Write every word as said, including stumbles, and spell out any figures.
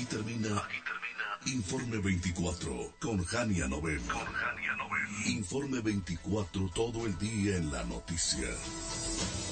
termina, aquí termina Informe veinticuatro con Jania Nobel. Con Jania Nobel. Informe veinticuatro, todo el día en la noticia.